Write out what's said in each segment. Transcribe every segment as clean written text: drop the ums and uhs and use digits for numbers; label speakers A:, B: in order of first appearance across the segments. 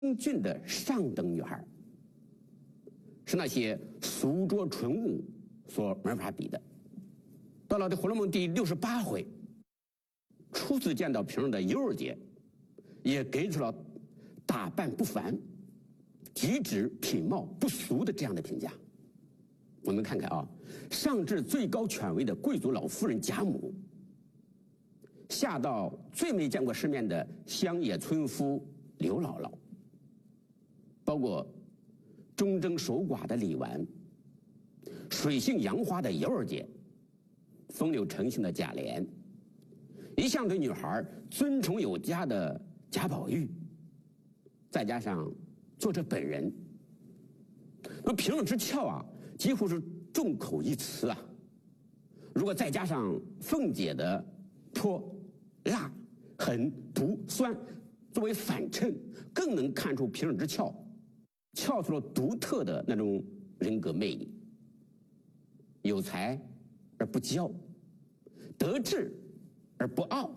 A: 俊的上等女孩，是那些俗拙纯物所没法比的。到了这《红楼梦》第68回，初次见到平儿的尤二姐，也给出了打扮不凡、举止品貌不俗的这样的评价。我们看看啊，上至最高权威的贵族老夫人贾母，下到最没见过世面的乡野村夫刘姥姥，包括忠贞守寡的李纨，水性杨花的尤二姐，风流成性的贾琏，一向对女孩尊崇有加的贾宝玉，再加上作者本人，那平儿之俏啊，几乎是众口一词啊。如果再加上凤姐的泼、辣、狠、毒、酸作为反衬，更能看出平儿之俏，俏出了独特的那种人格魅力。有才而不骄，得志而不傲。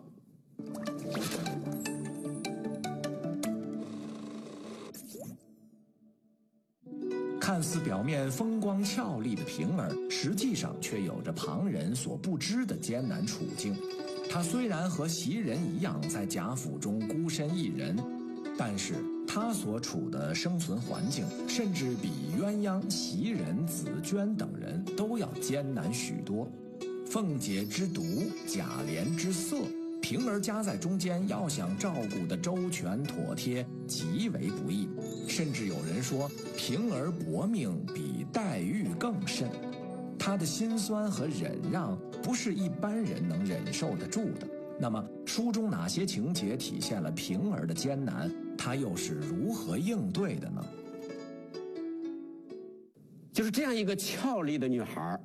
B: 看似表面风光俏丽的平儿，实际上却有着旁人所不知的艰难处境。她虽然和袭人一样在贾府中孤身一人，但是她所处的生存环境，甚至比鸳鸯、袭人、紫娟等人都要艰难许多。凤姐之毒，贾琏之色，平儿夹在中间，要想照顾得周全妥帖，极为不易。甚至有人说，平儿薄命比黛玉更甚。她的辛酸和忍让，不是一般人能忍受得住的。那么，书中哪些情节体现了平儿的艰难？她又是如何应对的呢？
A: 就是这样一个俏丽的女孩，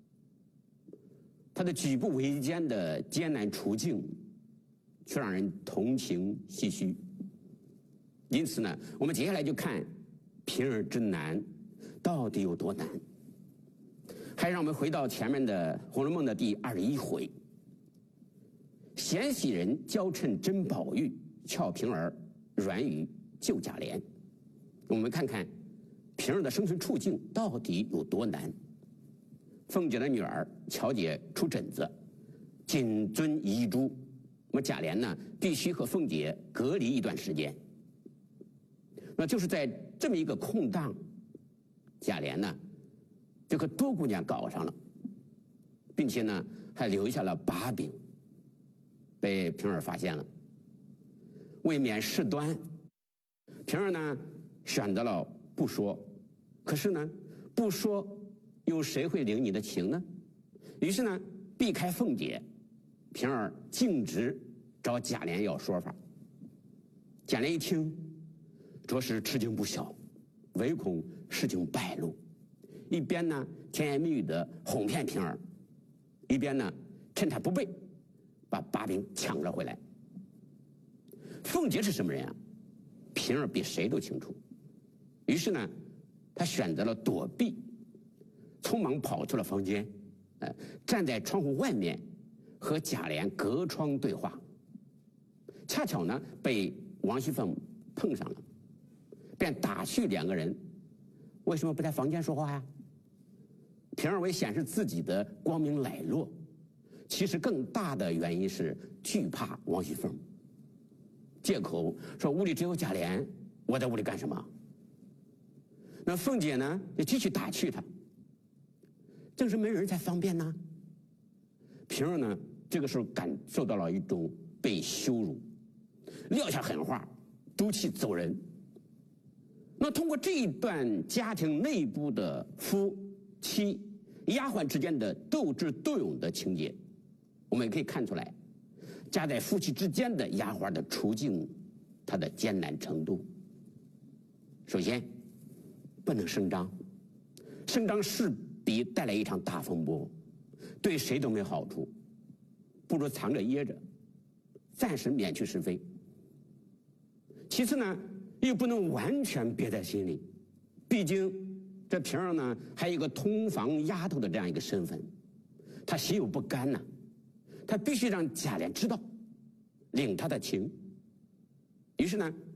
A: 她的举步维艰的艰难处境，却让人同情唏嘘。因此呢，我们接下来就看平儿之难到底有多难。还让我们回到前面的《红楼梦》的第21回，贤喜人娇嗔甄宝玉，俏平儿软语救贾琏。我们看看平儿的生存处境到底有多难。凤姐的女儿巧姐出疹子，谨遵遗嘱，那么贾琏呢，必须和凤姐隔离一段时间。那就是在这么一个空档，贾琏呢就和多姑娘搞上了，并且呢还留下了把柄，被平儿发现了。为免事端，平儿呢选择了不说。可是呢，不说有谁会领你的情呢？于是呢，避开凤姐，平儿径直找贾琏要说法。贾琏一听，着实吃惊不小，唯恐事情败露，一边呢甜言蜜语的哄骗平儿，一边呢趁他不备，把把柄抢了回来。凤姐是什么人啊？平儿比谁都清楚。于是呢，他选择了躲避，匆忙跑出了房间，站在窗户外面和贾琏隔窗对话。恰巧呢被王熙凤碰上了，便打趣两个人为什么不在房间说话呀？平儿为显示自己的光明磊落，其实更大的原因是惧怕王熙凤，借口说屋里只有贾琏，我在屋里干什么？那凤姐呢就继续打趣他，正是没人才方便呢。平儿呢这个时候感受到了一种被羞辱，撂下狠话，赌气走人。那通过这一段家庭内部的夫妻丫鬟之间的斗智斗勇的情节，我们也可以看出来，夹在夫妻之间的丫鬟的处境，她的艰难程度。首先，不能声张，声张势必带来一场大风波，对谁都没好处，不如藏着掖着，暂时免去是非。其次呢，又不能完全憋在心里，毕竟这平儿呢还有一个通房丫头的这样一个身份，她心有不甘呐，她必须让贾琏知道，领他的情。于是呢，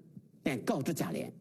A: 便告知贾琏。